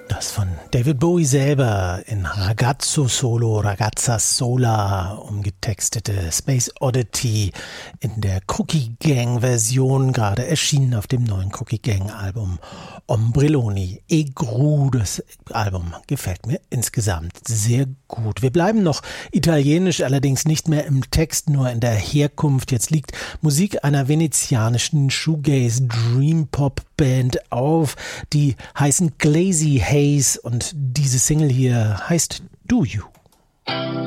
Das von David Bowie selber in Ragazzo Solo, Ragazza Sola umgetextete Space Oddity in der Cookie Gang Version, gerade erschienen auf dem neuen Cookie Gang Album Ombrelloni. Egru, das Album gefällt mir insgesamt sehr gut. Wir bleiben noch italienisch, allerdings nicht mehr im Text, nur in der Herkunft. Jetzt liegt Musik einer venezianischen Shoegaze Dream Pop Band auf, die heißen Glazy Haze und diese Single hier heißt Do You.